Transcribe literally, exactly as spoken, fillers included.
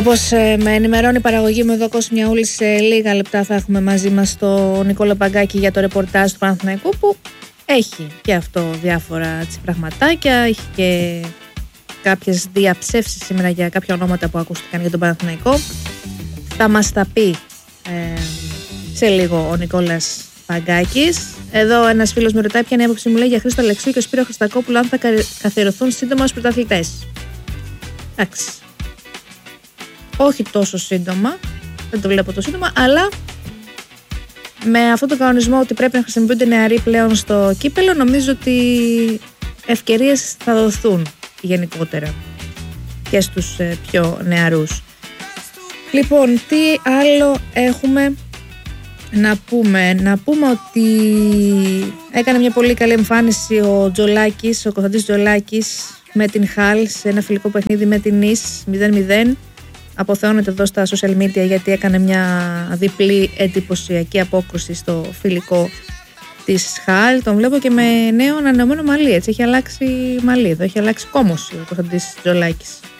Όπως ε, με ενημερώνει η παραγωγή μου εδώ, Κώστα Μιαούλη, σε λίγα λεπτά θα έχουμε μαζί μας τον Νικόλα Παγκάκη για το ρεπορτάζ του Παναθηναϊκού, που έχει και αυτό διάφορα τσι, πραγματάκια, έχει και κάποιες διαψεύσεις σήμερα για κάποια ονόματα που ακούστηκαν για τον Παναθηναϊκό. Θα μας τα πει ε, σε λίγο ο Νικόλας Παγκάκης. Εδώ ένας φίλος με ρωτάει ποια είναι η άποψη μου, λέει, για Χρήστο Αλεξίου και ο Σπύρο Χριστακόπουλο, αν θα καθιερωθούν σύντομα ως πρωταθλητές. Εντάξει. Όχι τόσο σύντομα, δεν το βλέπω τόσο σύντομα, αλλά με αυτόν τον κανονισμό ότι πρέπει να χρησιμοποιούνται νεαροί πλέον στο κύπελο, νομίζω ότι ευκαιρίες θα δοθούν γενικότερα και στους πιο νεαρούς. Λοιπόν, τι άλλο έχουμε να πούμε? Να πούμε ότι έκανε μια πολύ καλή εμφάνιση ο Τζολάκης, ο Κωνσταντής Τζολάκης, με την Χαλ σε ένα φιλικό παιχνίδι με την Νις μηδέν μηδέν. Αποθεώνεται εδώ στα social media γιατί έκανε μια διπλή εντυπωσιακή απόκρουση στο φιλικό της Χαλ. Τον βλέπω και με νέο ανανεωμένο μαλλί, έτσι, έχει αλλάξει μαλλί εδώ, έχει αλλάξει κόμωση ο Κωνσταντής Τζολάκης.